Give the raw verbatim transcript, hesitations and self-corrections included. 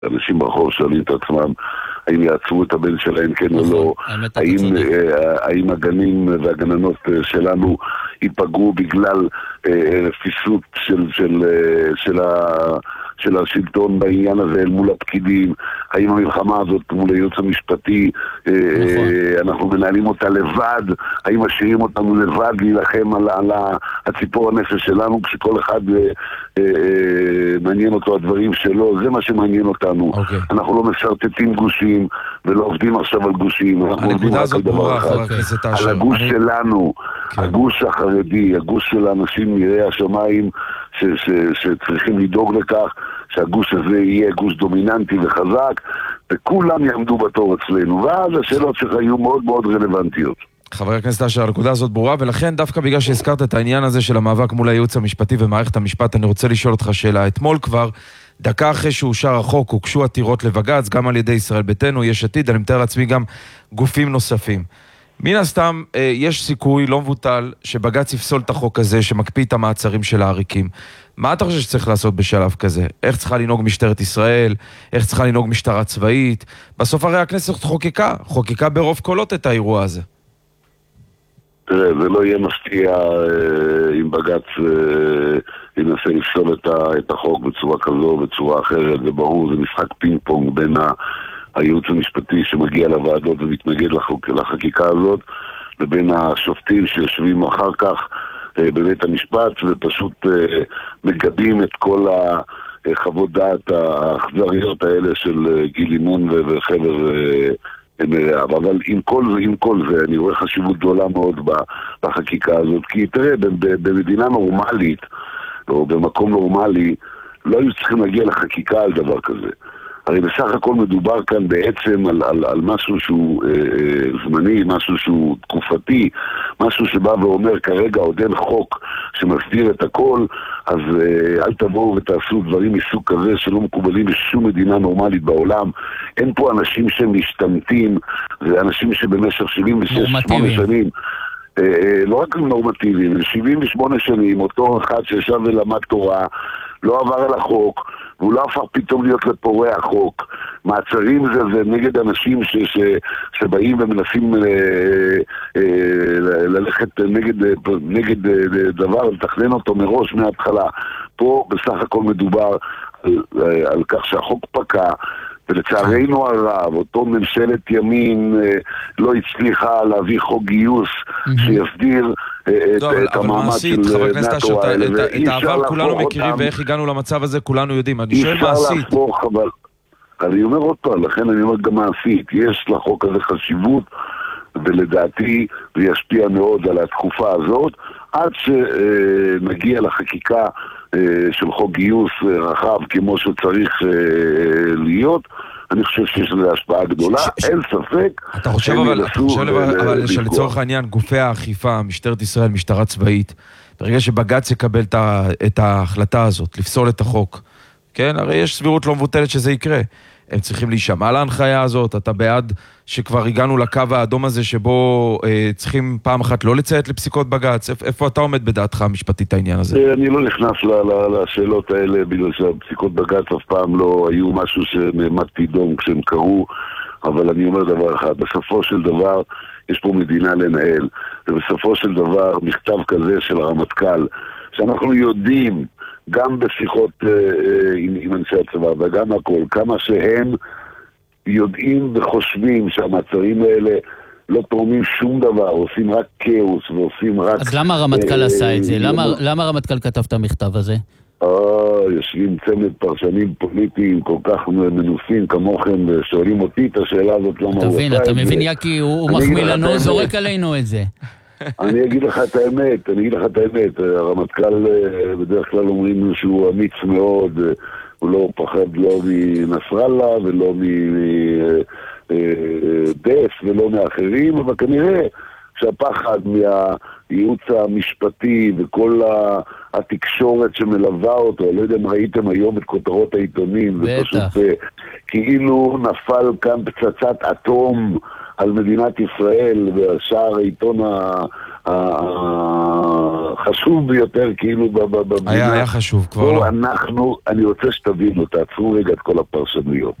אנשים ברחוב שואלים את עצמם האם יעצרו את הבן שלהם כן או לא, האם, האם הגנים והגננות שלנו ייפגעו בגלל רפיסות של, של, של, של השלטון בעניין הזה אל מול הפקידים, האם המלחמה הזאת מול הייעוץ המשפטי אנחנו מנהלים אותה לבד, האם משאירים אותנו לבד להילחם על, על הציפור הנפש שלנו כשכל אחד מעניין אותו הדברים שלו, זה מה שמעניין אותנו. okay. אנחנו לא משרטטים גושים ולא עובדים עכשיו על גושים, אנחנו עובדים רק על דבר אחד, על הגוש אני... שלנו, okay. הגוש החרדי, הגוש של האנשים נראי השמיים ש- ש- שצריכים לדאוג לכך שהגוש הזה יהיה גוש דומיננטי וחזק וכולם יעמדו בתור אצלנו, ואז השאלות שלך יהיו מאוד מאוד רלוונטיות. חבר הכנסת אשר, הנקודה הזאת ברורה, ולכן דווקא בגלל שהזכרת את העניין הזה של המאבק מול הייעוץ המשפטי ומערכת המשפט, אני רוצה לשאול אותך שאלה. אתמול כבר, דקה אחרי שאושר החוק, הוגשו עתירות לבג"ץ, גם על ידי ישראל ביתנו, יש עתיד, אני מתאר לעצמי גם גופים נוספים. מן הסתם, יש סיכוי לא מבוטל שבג"ץ יפסול את החוק הזה, שמקפיא את המעצרים של העריקים. מה אתה חושב שצריך לעשות בשלב כזה? איך צריכה לנהוג משטרת ישראל? איך צריכה לנהוג משטרה צבאית? בסוף הרי הכנסת חוקקה, חוקקה ברוב קולות את האירוע הזה. תראה, זה לא יהיה מפתיע אם בג"ץ ינסה לפסול את החוק בצורה כזו או בצורה אחרת, זה ברור, זה משחק פינג פונג בין הייעוץ המשפטי שמגיע לוועדות ומתנגד לחקיקה הזאת, לבין השופטים שיושבים אחר כך בבית המשפט ופשוט מגבים את כל החוות דעת האכזריות האלה של גיל לימון וחבר אבל עם כל זה, עם כל זה, אני רואה חשיבות גדולה מאוד בחקיקה הזאת, כי תראה, במדינה נורמלית, או במקום נורמלי, לא היו צריכים להגיע לחקיקה על דבר כזה. הרי בסך הכל מדובר כאן בעצם על, על, על משהו שהוא אה, זמני, משהו שהוא תקופתי, משהו שבא ואומר כרגע עוד אין חוק שמסדיר את הכל, אז אה, אל תבואו ותעשו דברים מסוג כזה שלא מקובלים בשום מדינה נורמלית בעולם. אין פה אנשים שמשתמטים, זה אנשים שבמשך שבעים ושש שמונה שנים, אה, לא רק נורמטיביים, שבעים ושמונה שנים, אותו אחד שישב ולמד תורה, לא עבר על החוק, והוא לא הפך פתאום להיות לפורע החוק. מעצרים זה, זה נגד אנשים ש, ש, שבאים ומנסים אה, אה, ללכת נגד, נגד אה, דבר, לתכנן אותו מראש מההתחלה. פה בסך הכל מדובר על, על כך שהחוק פקע, ולצערנו הרב, אותו ממשלת ימין אה, לא הצליחה להביא חוק גיוס שיסדיר את המעמד של נאטו האלה. את העבר כולנו מכירים ואיך הגענו למצב הזה כולנו יודעים. אני שואל מעשית. אני אומר עוד פעם, לכן אני אומר גם מעשית, יש לחוק הזה חשיבות ולדעתי זה ישפיע מאוד על התקופה הזאת עד שנגיע לחקיקה של חוק גיוס רחב כמו שצריך להיות. אני חושב שיש לזה השפעה גדולה, אין ספק. אתה חושב אבל שלצורך העניין גופי האכיפה, משטרת ישראל, משטרה צבאית, ברגע שבג"ץ יקבל את ההחלטה הזאת, לפסול את החוק, כן, הרי יש סבירות לא מבוטלת שזה יקרה. הם צריכים להישמע להנחיה הזאת, אתה בעד שכבר הגענו לקו האדום הזה שבו אה, צריכים פעם אחת לא לציית לפסיקות בג"ץ, איפה אתה עומד בדעתך המשפטית העניין הזה? אני לא נכנס לשאלות האלה, בגלל שהפסיקות בג"ץ אף פעם לא היו משהו שנעמד תידום כשהם קרו, אבל אני אומר דבר אחד, בסופו של דבר יש פה מדינה לנהל, ובסופו של דבר מכתב כזה של הרמטכ"ל, שאנחנו יודעים, גם בשיחות אה, עם, עם אנשי הצבא וגם הכל, כמה שהם יודעים וחושבים שהמעצרים האלה לא תורמים שום דבר, עושים רק כאוס ועושים רק... אז למה הרמטכ"ל אה, עשה את זה? למה, למה הרמטכ"ל כתב את המכתב הזה? אה, יושבים צמד פרשנים פוליטיים כל כך מנוסים כמוכם ושואלים אותי את השאלה הזאת למה הוא עשה את זה. תבין, אתה מבין יקי, הוא מחמיא לנו, זורק עלינו את זה. אני אגיד לך את האמת, אני אגיד לך את האמת, הרמטכ"ל בדרך כלל אומרים שהוא אמיץ מאוד, הוא לא פחד לא מנסראללה ולא מדף ולא מאחרים, אבל כנראה שהפחד מהייעוץ המשפטי וכל התקשורת שמלווה אותו, לא יודע אם ראיתם היום את כותרות העיתונים, זה פשוט כאילו נפל כאן פצצת אטום על מדינת ישראל, והשאר העיתון חשוב ביותר כאילו במדינה. היה, היה חשוב, כבר לא. אנחנו, אני רוצה שתבינו, תעצרו רגע את כל הפרשנויות.